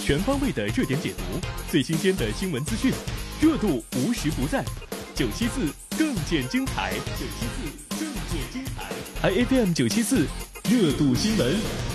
全方位的热点解读，最新鲜的新闻资讯，热度无时不在。974更见精彩，974更见精彩。iFM 974热度新闻。